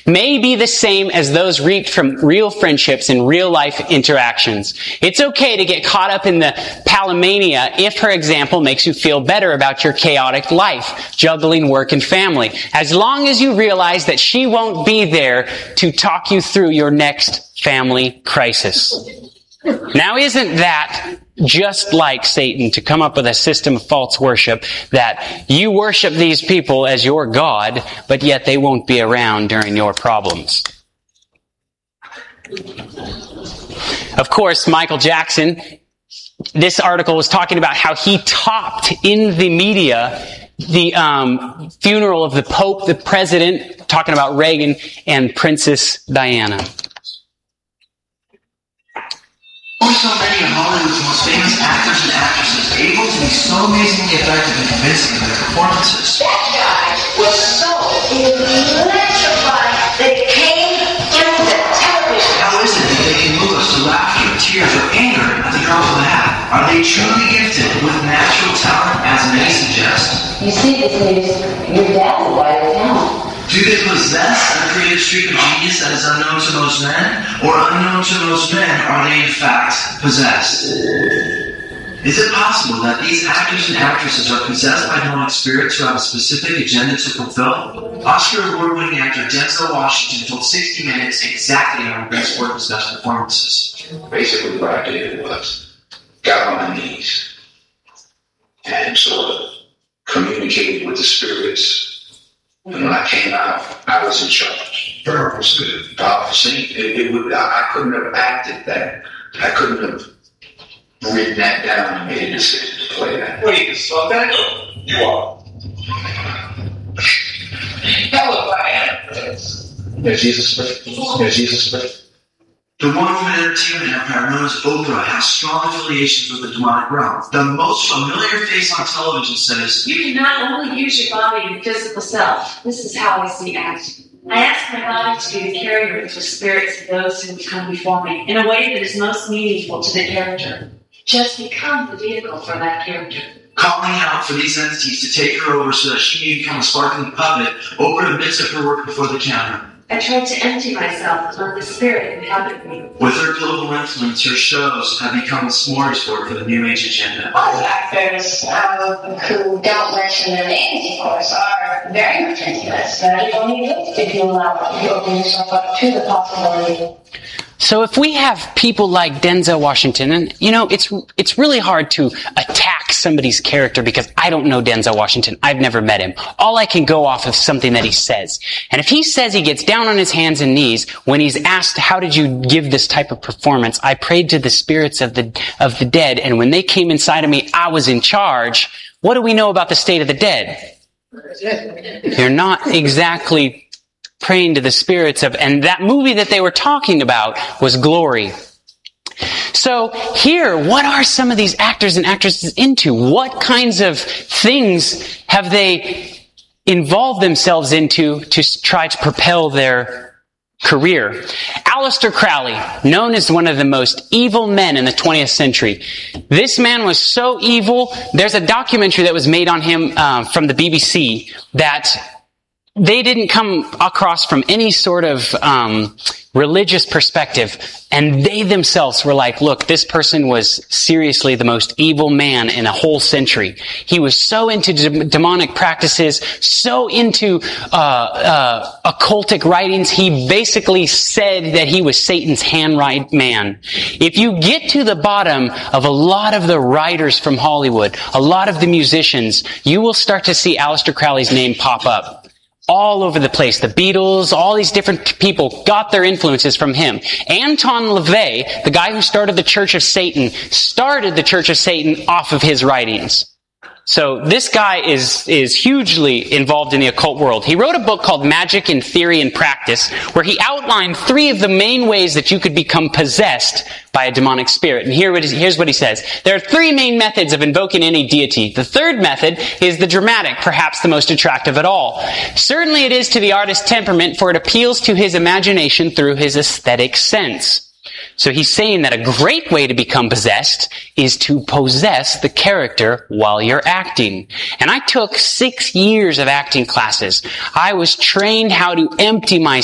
may be the same as those reaped from real friendships and real life interactions. It's okay to get caught up in the palomania if her example makes you feel better about your chaotic life, juggling work and family, as long as you realize that she won't be there to talk you through your next family crisis. Now, isn't that just like Satan to come up with a system of false worship that you worship these people as your God, but yet they won't be around during your problems? Of course, Michael Jackson, this article was talking about how he topped in the media the funeral of the Pope, the President, talking about Reagan, and Princess Diana. Why are so many of Hollywood's most famous actors and actresses able to be so amazingly effective and convincing in their performances? That guy was so electrified that it came through the television. How is it that they can move us to laughter, tears, or anger at the drop of a hat? Are they truly gifted with natural talent, as many suggest? You see, this is your dad is why you're down. Do they possess a creative streak of genius that is unknown to most men? Or unknown to most men, are they in fact possessed? Is it possible that these actors and actresses are possessed by demonic spirits who have a specific agenda to fulfill? Oscar award-winning actor Denzel Washington told 60 Minutes exactly how he best worked his best performances. Basically what I did was got on my knees and sort of communicated with the spirits. And when I came out, I was in charge. Powerful scene. Powerful scene. I couldn't have acted that. I couldn't have written that down and made a decision to play that. Wait, is that? You are. Hell if I am. There's Jesus Christ. There's Jesus Christ. The one-woman entertainment empire known as Oprah has strong affiliations with the demonic realm. The most familiar face on television says, "You cannot only use your body in physical self. This is how I see acting. I ask my body to be the carrier of the spirits of those who come before me in a way that is most meaningful to the character. Just become the vehicle for that character." Calling out for these entities to take her over so that she may become a sparkling puppet, Oprah admits of her work before the camera. I tried to empty myself and let the spirit inhabit me. With her global influence, her shows have become a smorgasbord for the New Age agenda. All the actors who don't mention their names, of course, are very much into this. You don't need it if you allow you open yourself up to the possibility. So if we have people like Denzel Washington, and it's really hard to attack somebody's character because I don't know Denzel Washington. I've never met him. All I can go off of something that he says. And if he says he gets down on his hands and knees when he's asked, "How did you give this type of performance?" "I prayed to the spirits of the dead, and when they came inside of me, I was in charge." What do we know about the state of the dead? They're not exactly praying to the spirits of, and that movie that they were talking about was Glory. So here, what are some of these actors and actresses into? What kinds of things have they involved themselves into to try to propel their career? Aleister Crowley, known as one of the most evil men in the 20th century. This man was so evil, there's a documentary that was made on him from the BBC that they didn't come across from any sort of religious perspective. And they themselves were like, look, this person was seriously the most evil man in a whole century. He was so into demonic practices, so into occultic writings. He basically said that he was Satan's handwrite man. If you get to the bottom of a lot of the writers from Hollywood, a lot of the musicians, you will start to see Aleister Crowley's name pop up. All over the place. The Beatles, all these different people got their influences from him. Anton LaVey, the guy who started the Church of Satan off of his writings. So this guy is hugely involved in the occult world. He wrote a book called Magic in Theory and Practice, where he outlined 3 of the main ways that you could become possessed by a demonic spirit. And here's what he says. There are 3 main methods of invoking any deity. The third method is the dramatic, perhaps the most attractive at all. Certainly it is to the artist's temperament, for it appeals to his imagination through his aesthetic sense. So he's saying that a great way to become possessed is to possess the character while you're acting. And I took 6 years of acting classes. I was trained how to empty myself